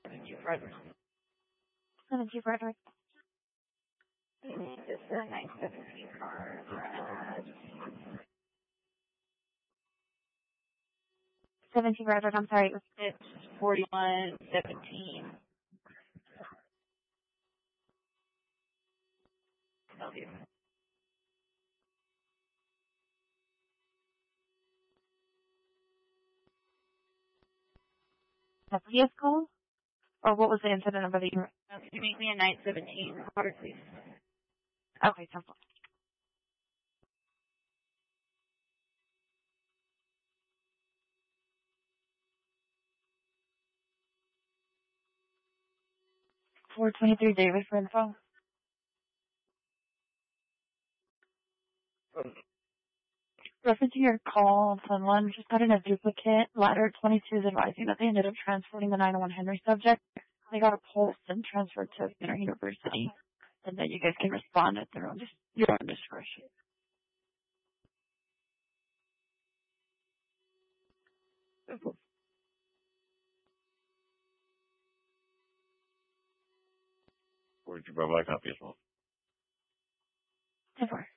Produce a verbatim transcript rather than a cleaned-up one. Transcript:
seventeen Frederick. seventeen Frederick. This is the nine seventeen car. seventeen Frederick, I'm sorry. It's forty-one seventeen. Love you. The vehicle? Or what was the incident number that you were? Uh, Could you make me a nine seventeen car, please? Okay, simple. four twenty-three David for info. Um, Reference to your call, someone just got in a duplicate. Ladder twenty-two is advising that they ended up transporting the nine oh one Henry subject. They got a pulse and transferred to Inner University. And then you guys can respond at their own, just your own discretion. Where'd you provide copy as well? ten four.